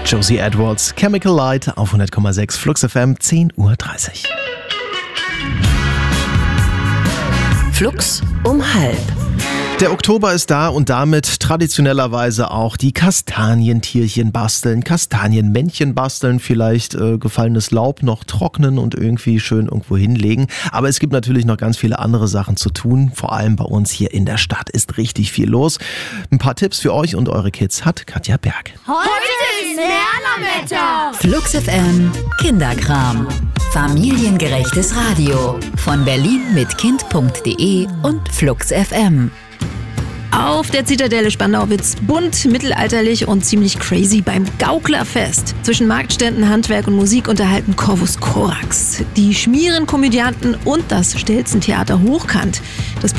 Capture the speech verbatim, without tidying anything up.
Josie Edwards, Chemical Light auf hundert Komma sechs Flux F M, zehn Uhr dreißig. Flux um halb. Der Oktober ist da und damit traditionellerweise auch die Kastanientierchen basteln, Kastanienmännchen basteln, vielleicht äh, gefallenes Laub noch trocknen und irgendwie schön irgendwo hinlegen. Aber es gibt natürlich noch ganz viele andere Sachen zu tun. Vor allem bei uns hier in der Stadt ist richtig viel los. Ein paar Tipps für euch und eure Kids hat Katja Berg. Heute ist Merlerwetter. Flux F M Kinderkram. Familiengerechtes Radio. Von Berlin mit Kind punkt de und Flux F M. Auf der Zitadelle Spandau wird's bunt, mittelalterlich und ziemlich crazy beim Gauklerfest. Zwischen Marktständen, Handwerk und Musik unterhalten Corvus Corax, die Schmierenkomödianten und das Stelzentheater Hochkant. Das